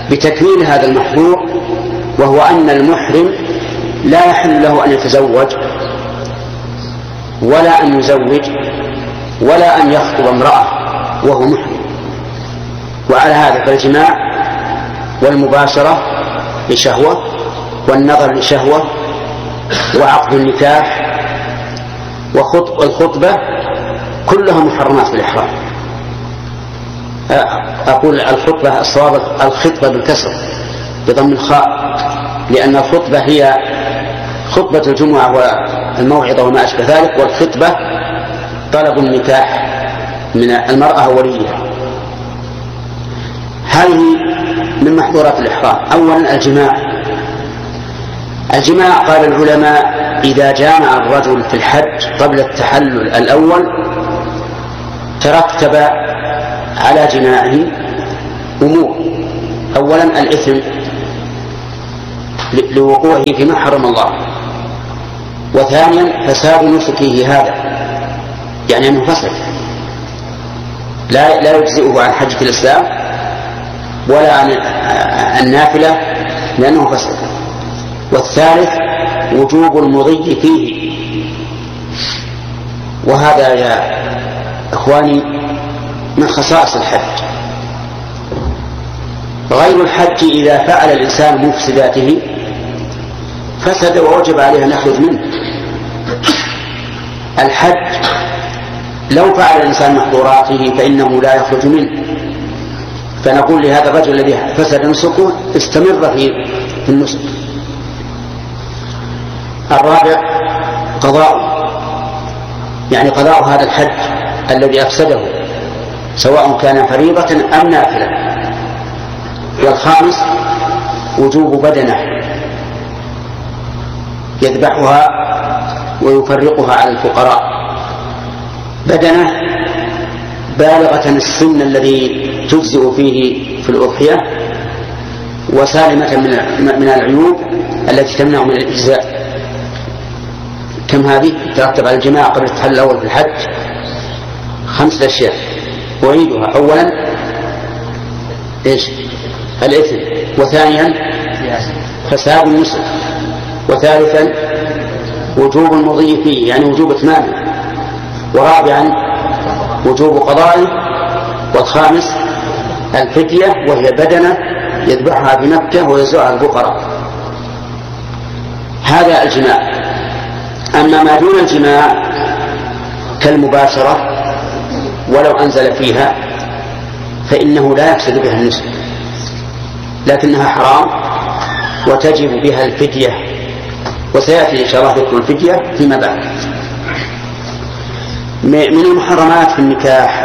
بتكميل هذا المحظور، وهو أن المحرم لا يحل له أن يتزوج ولا أن يزوج ولا أن يخطب امرأة وهو محرم. وعلى هذا فالجماع والمباشرة لشهوة والنظر لشهوة وعقد النكاح والخطبة كلها محرمات في الإحرام. أقول الخطبة الصواب الخطبة بالكسر بضم الخاء، لأن الخطبة هي خطبة الجمعة والموعظة وما أشبه ذلك، والخطبة طلب النكاح من المرأة وليها. هذه من محظورات الإحرام. أولا الجماع قال العلماء إذا جامع الرجل في الحج قبل التحلل الأول ترتب على جماعه أمور. أولا الإثم لوقوعه فيما حرم الله، وثانيا فساد نسكه هذا، يعني أنه فسد لا يجزئه عن حجة الإسلام ولا عن النافلة لأنه فسد. والثالث وجوب المضي فيه، وهذا يا إخواني من خصائص الحج. غير الحج إذا فعل الإنسان مفسداته فسد ووجب عليه أن يخرج منه. الحج لو فعل الإنسان محظوراته فإنه لا يخرج منه، فنقول لهذا الرجل الذي فسد نسكه استمر في النسك. الرابع يعني قضاء هذا الحج الذي أفسده سواء كان فريضة أم نافلة. والخامس وجوب بدنه يذبحها ويفرقها على الفقراء، بدنه بالغة السن الذي تجزئ فيه في الأضحية وسالمة من العيوب التي تمنع من الإجزاء. كم هذه؟ ترتب على الجماع قبل التحلل الأول في الحج 5 أشياء أعيدها. أولا الإثم، وثانيا فساد النسك، وثالثا وجوب المضي فيه يعني وجوب إتمامه، ورابعا وجوب قضائه، والخامس الفدية وهي بدنة يذبحها بمكة ويزرعها الفقراء. هذا الجماع. أما ما دون الجماع كالمباشرة ولو أنزل فيها فإنه لا يفسد بها النسك، لكنها حرام وتجب بها الفدية، وسيأتي إن شاء الله ذكر الفدية فيما بعد. من المحرمات في النكاح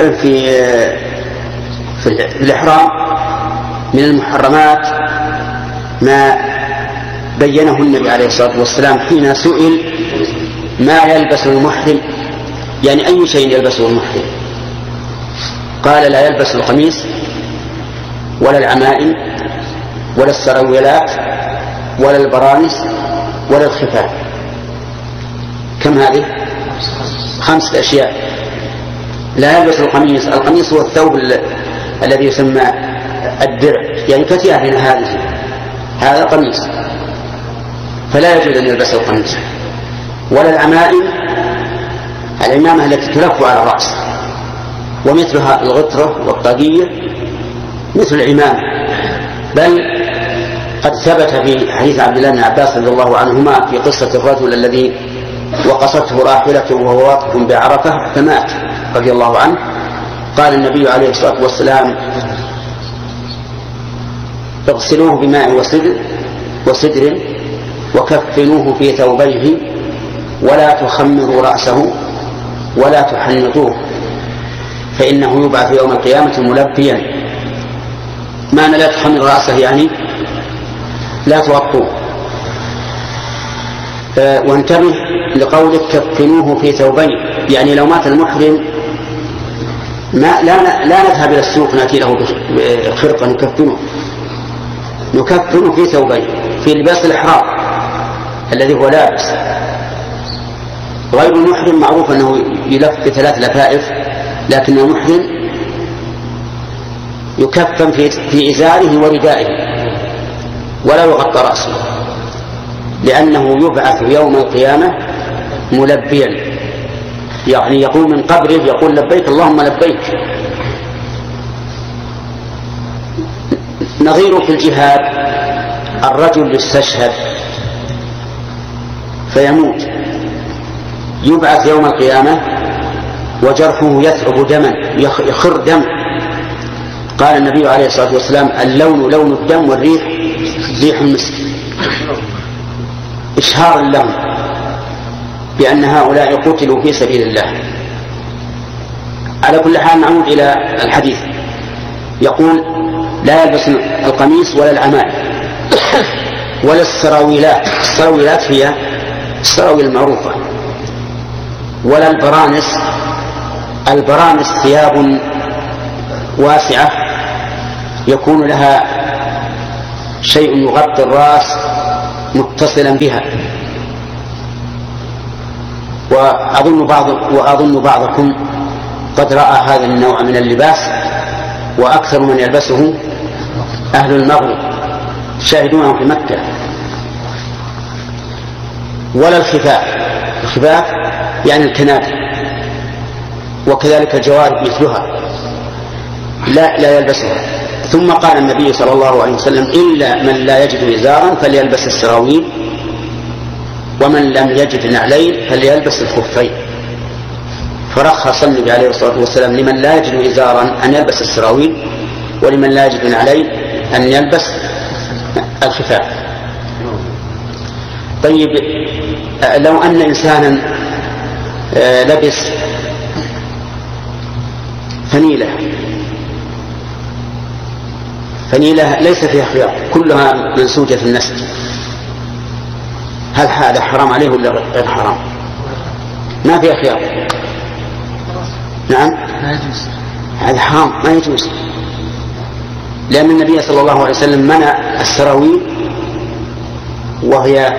في الإحرام من المحرمات ما بينه النبي عليه الصلاة والسلام حين سئل ما يلبس المحرم، يعني أي شيء يلبسه المحرم، قال لا يلبس القميص ولا العمائم ولا السرويلات ولا البرانس ولا الخفاف. كم هذه؟ 5 أشياء. لا يلبس القميص. القميص هو الثوب الذي يسمى الدرع، يعني كتيافنا هذا قميص، فلا يجوز أن يلبس القميص. ولا العمائم، العمامة التي تلف على الرأس، ومثلها الغترة والطاقية مثل العمامة. بل قد ثبت في حديث عبد الله بن عباس رضي الله عنهما في قصة الرجل الذي وقصته راحلته وهو واقف بعرفة فمات رضي الله عنه، قال النبي عليه الصلاة والسلام اغسلوه بماء وسدر وكفنوه في ثوبيه ولا تخمروا رأسه ولا تحنطوه فإنه يبعث يوم القيامة ملبيا. معنى لا تخمر رأسه يعني لا تغطوه. وانتبه لقولك كفنوه في ثوبين، يعني لو مات المحرم لا نذهب إلى السوق نأتي له بخرقة نكفنه في ثوبين، في لباس الإحرام الذي هو لابس. غير المحرم معروف أنه يلف ب3 لفائف، لكن المحرم يكفن في إزاره وردائه ولا يغطى رأسه، لأنه يبعث يوم القيامة ملبيا، يعني يقول من قبره يقول لبيك اللهم لبيك. نظير في الجهاد الرجل يستشهد فيموت، يبعث يوم القيامة وجرحه يثعب دما، يخر دم. قال النبي عليه الصلاة والسلام اللون لون الدم والريح ريح المسك، إشهار لهم بأن هؤلاء قتلوا في سبيل الله. على كل حال نعود إلى الحديث. يقول لا يلبس القميص ولا العمائم ولا السراويلات، السراويلات هي السراويل المعروفة، ولا البرانس. البرانس ثياب واسعة يكون لها شيء يغطي الرأس متصلا بها. وأظن بعضكم قد رأى هذا النوع من اللباس، وأكثر من يلبسه أهل المغرب شاهدونه في مكة. ولا الخفاف، الخفاف يعني الكنادر، وكذلك الجوارب مثلها لا يلبسها. ثم قال النبي صلى الله عليه وسلم إلا من لا يجد إزارا فليلبس السراويل، ومن لم يجد نعلين فليلبس الخفين. فرخص النبي عليه الصلاة والسلام لمن لا يجد إزارا أن يلبس السراويل، ولمن لا يجد نعلين أن يلبس الخفاف. طيب لو أن إنسانا لبس فنيلة ليس فيها خياط، كلها منسوجة في النسج، هل هذا حرام عليه ولا غير حرام؟ ما فيها خياط. نعم هذا حرام، ما يجوز، لأن النبي صلى الله عليه وسلم منع السراويل وهي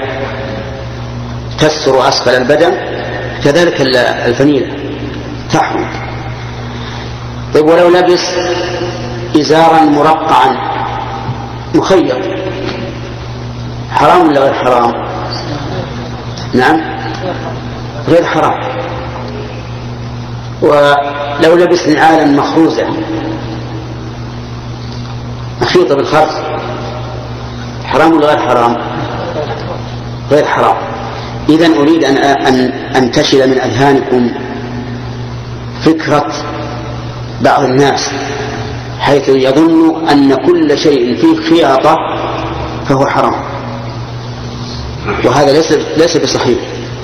تستر أسفل البدن، كذلك الفنيلة تحرم. طيب ولو لبس إزارا مرقعا مخيط حرام ولا غير حرام؟ نعم غير حرام. ولو لبس نعالا مخروزة مخيطة بالخرز حرام ولا غير حرام؟ غير حرام. إذن أريد أن أنتشل من أذهانكم فكرة بعض الناس حيث يظن أن كل شيء فيه خياطة فهو حرام، وهذا ليس بصحيح.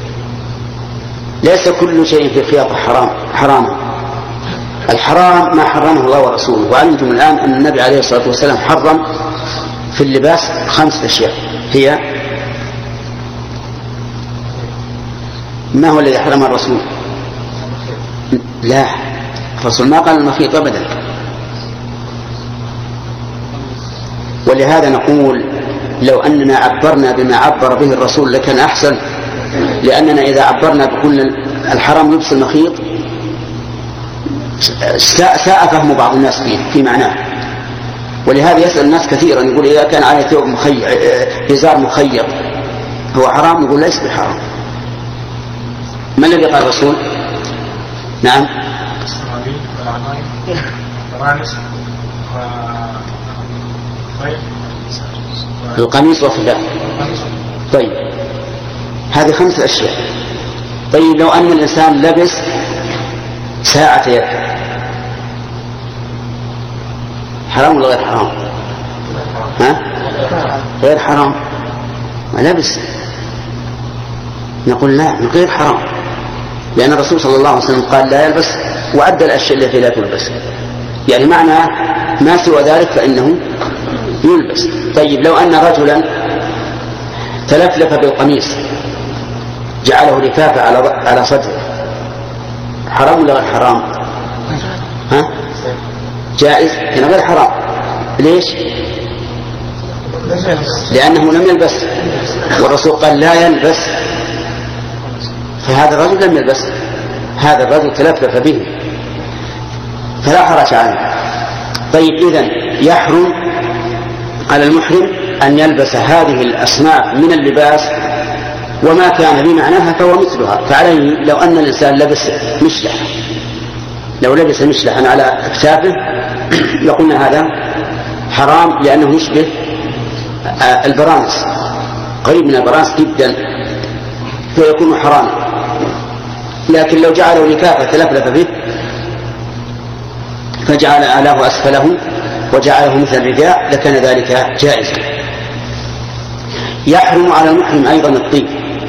ليس كل شيء فيه خياطة حرام. الحرام ما حرمه الله ورسوله. وعلمتم الآن أن النبي عليه الصلاة والسلام حرم في اللباس 5 أشياء. هي ما هو الذي حرم الرسول؟ لا، الرسول ما قال المخيط أبدا. ولهذا نقول لو أننا عبرنا بما عبر به الرسول لكان أحسن، لأننا إذا عبرنا بكل الحرام لبس المخيط ساء فهم بعض الناس في معناه. ولهذا يسأل الناس كثيرا يقول إذا كان عليه ثوب إزار مخيط هو حرام؟ يقول ليس بحرام. ما الذي قال الرسول؟ نعم القميص والخفاف. طيب هذه 5 أشياء. طيب لو أن الإنسان لبس ساعة يد حرام ولا غير حرام؟ غير حرام. ما لبس نقول لا غير حرام، لأن الرسول صلى الله عليه وسلم قال لا يلبس، وعد الأشياء التي لا تلبس، يعني معنى ما سوى ذلك فإنه يلبس. طيب لو أن رجلا تلفلف بالقميص جعله لفافة على صدره حرام ولا غير حرام؟ جائز، يعني غير حرام. ليش؟ لأنه لم يلبس، والرسول قال لا يلبس، فهذا الرجل لم يلبس، هذا الرجل تلفلف به فلا حرج عنه. طيب إذن يحرم على المحرم أن يلبس هذه الأصناف من اللباس وما كان بمعناها فهو مثلها. فعليه لو أن الإنسان لبس مشلح، لو لبس مشلحا على أكتافه لقلنا هذا حرام لأنه يشبه البرانس، قريب من البرانس جدا، فيكون حراما. لكن لو جعله لكافة تلفلف به فجعل أعلاه أسفله وجعله مثل الرداء لكان ذلك جائزا. يحرم على المحرم أيضا الطيب،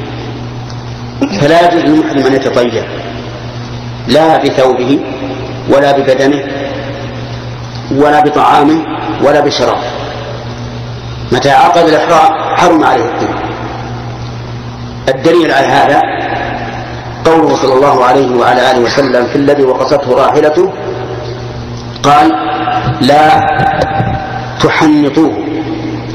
فلا يجوز للمحرم أن يتطيب لا بثوبه ولا ببدنه ولا بطعامه ولا بشرابه. متى عقد الإحرام حرم عليه الطيب. الدليل على هذا قوله صلى الله عليه وعلى آله وسلم في الذي وقصته راحلته قال لا تحنطوه